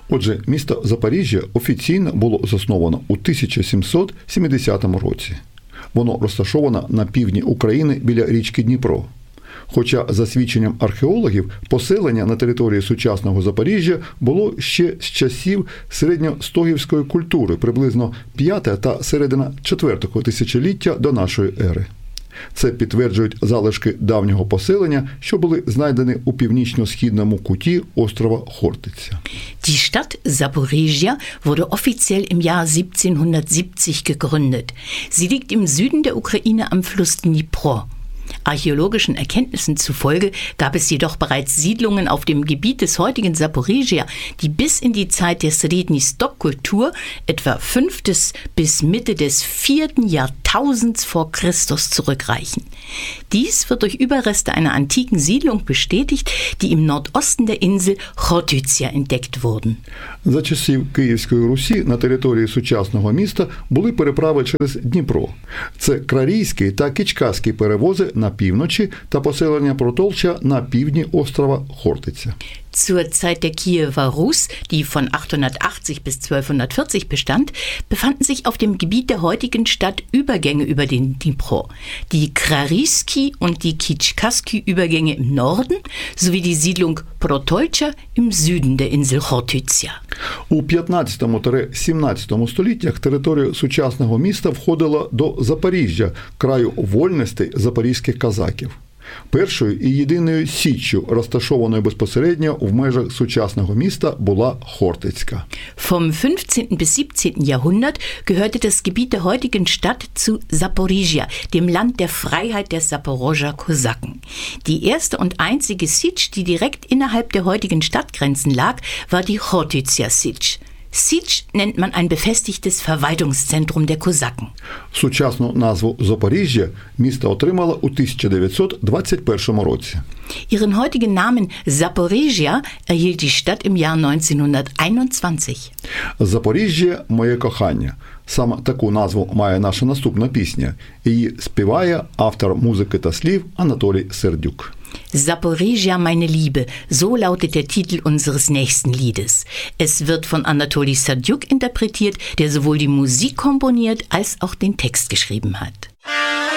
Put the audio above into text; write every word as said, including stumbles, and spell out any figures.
Отже, місто Запоріжжя офіційно було засновано у тисяча сімсот сімдесятому році. Воно розташоване на півдні України біля річки Дніпро. Хоча, за свідченням археологів, поселення на території сучасного Запоріжжя було ще з часів середньостогівської культури, приблизно п'яте та середина четвертого тисячоліття до нашої ери. Це підтверджують залишки давнього поселення, що були знайдені у північно-східному куті острова Хортиця. Die Stadt Zaporizhzhia wurde offiziell im Jahr siebzehnhundertsiebzig gegründet. Sie liegt im Süden der Ukraine am Fluss Dnipro. Archäologischen Erkenntnissen zufolge gab es jedoch bereits Siedlungen auf dem Gebiet des heutigen Saporizhzhia, die bis in die Zeit der Srednji Stok-Kultur, etwa fünftes bis Mitte des vierten Jahrtausends vor Christus zurückreichen. Dies wird durch Überreste einer antiken Siedlung bestätigt, die im Nordosten der Insel Chortyzia entdeckt wurden. За часів Київської Русі на території сучасного міста були переправи через Дніпро. Це Крарійський та Кічкаський перевози на півночі та поселення Протолча на півдні острова Хортиця. Zur Zeit der Kiewer Rus, die von achthundertachtzig bis zwölfhundertvierzig bestand, befanden sich auf dem Gebiet der heutigen Stadt Übergänge über den Dnipro. Die Krarijski und die Kitschkaski-Übergänge im Norden sowie die Siedlung Protolcha im Süden der Insel Chortyzia. У п'ятнадцятому-сімнадцятому століттях територія сучасного міста входила до Запоріжжя, краю вольностей запорізьких козаків. Першою і єдиною січчю, розташованою безпосередньо в межах сучасного міста, була Хортицька. Vom fünfzehnten bis siebzehnten Jahrhundert gehörte das Gebiet der heutigen Stadt zu Zaporizhzhia, dem Land der Freiheit der Saporoscher Kosaken. Die erste und einzige Sitsch, die direkt innerhalb der heutigen Stadtgrenzen lag, war die Chortyzia Sitsch. Січ nennt man ein befestigtes Verwaltungszentrum der Kosaken. Сучасну назву Запоріжжя місто отримало у тисяча дев'ятсот двадцять першому році. Ihren heutigen Namen Zaporizhzhia erhielt die Stadt im Jahr neunzehnhunderteinundzwanzig. Запоріжжя – моє кохання. Саме таку назву має наша наступна пісня. Її співає автор музики та слів Анатолій Сердюк. Zaporizhzhia, meine Liebe, so lautet der Titel unseres nächsten Liedes. Es wird von Anatoli Serdyuk interpretiert, der sowohl die Musik komponiert als auch den Text geschrieben hat.